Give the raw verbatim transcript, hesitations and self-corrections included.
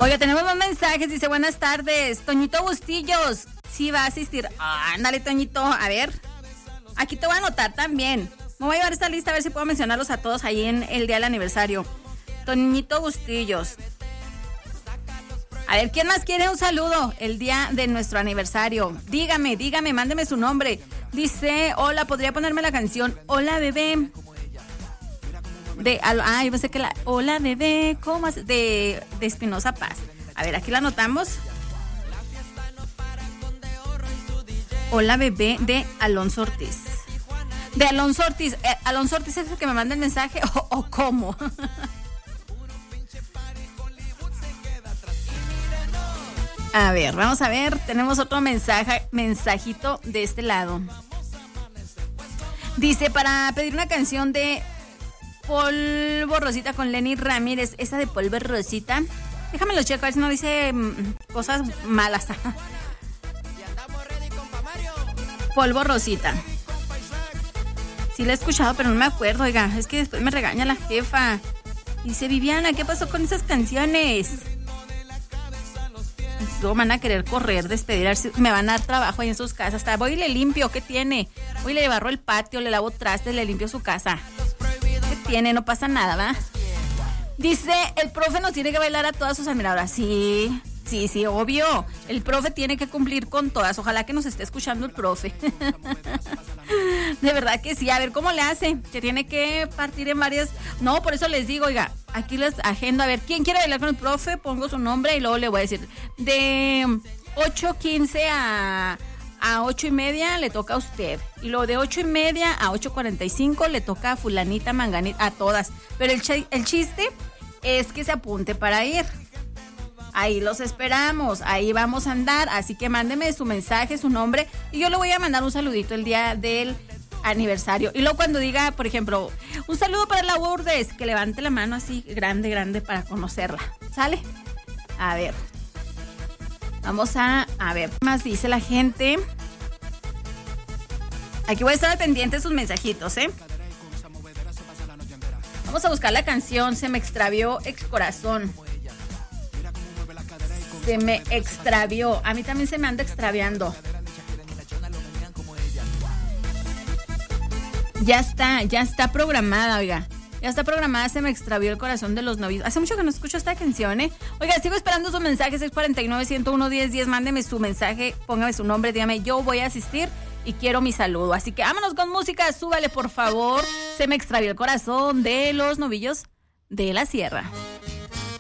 Oiga, tenemos más mensajes. Dice, buenas tardes. Toñito Bustillos. Sí va a asistir. Ah, ándale, Toñito. A ver. Aquí te voy a anotar también. Me voy a llevar esta lista a ver si puedo mencionarlos a todos ahí en el día del aniversario. Toñito Bustillos. A ver, ¿quién más quiere un saludo el día de nuestro aniversario? Dígame, dígame, mándeme su nombre. Dice, hola, ¿podría ponerme la canción Hola, bebé? De, ah, yo pensé que la Hola, bebé, ¿cómo haces? De, de Espinosa Paz. A ver, aquí la anotamos. Hola, bebé, de Alonso Ortiz. De Alonso Ortiz. Eh, Alonso Ortiz es el que me manda el mensaje o, o cómo. A ver, vamos a ver. Tenemos otro mensaje, mensajito de este lado. Dice, para pedir una canción de Polvo Rosita con Lenny Ramírez. Esa de Polvo Rosita. Déjamelo checo, a ver si no dice mmm, cosas malas. Polvo Rosita. Sí la he escuchado, pero no me acuerdo, oiga. Es que después me regaña la jefa. Dice, Viviana, ¿qué pasó con esas canciones? Luego van a querer correr, despedir, me van a dar trabajo ahí en sus casas. Hasta voy y le limpio, ¿qué tiene? Voy y le barro el patio, le lavo trastes, le limpio su casa. ¿Qué tiene? No pasa nada, ¿va? Dice, el profe nos tiene que bailar a todas sus admiradoras. Sí, sí, sí, obvio. El profe tiene que cumplir con todas. Ojalá que nos esté escuchando el profe. De verdad que sí. A ver, ¿cómo le hace? Que tiene que partir en varias... No, por eso les digo, oiga, aquí les agendo. A ver, ¿quién quiere bailar con el profe? Pongo su nombre y luego le voy a decir. De ocho quince a, a ocho y media le toca a usted. Y luego de ocho y media a ocho cuarenta y cinco le toca a fulanita, manganita, a todas. Pero el, ch- el chiste es que se apunte para ir. Ahí los esperamos, ahí vamos a andar, así que mándeme su mensaje, su nombre, y yo le voy a mandar un saludito el día del aniversario. Y luego cuando diga, por ejemplo, un saludo para la Lourdes, que levante la mano así, grande, grande, para conocerla. ¿Sale? A ver. Vamos a, a ver, ¿qué más dice la gente? Aquí voy a estar al pendiente de sus mensajitos, ¿eh? Vamos a buscar la canción, Se me extravió el corazón. Se me extravió. A mí también se me anda extraviando. Ya está, ya está programada, oiga. Ya está programada, Se me extravió el corazón de los novios. Hace mucho que no escucho esta canción, ¿eh? Oiga, sigo esperando sus mensajes. seis cuatro nueve, uno uno, diez diez. Mándeme su mensaje, póngame su nombre, dígame, yo voy a asistir y quiero mi saludo. Así que vámonos con música, súbale, por favor. Se me extravió el corazón de los novillos de la sierra.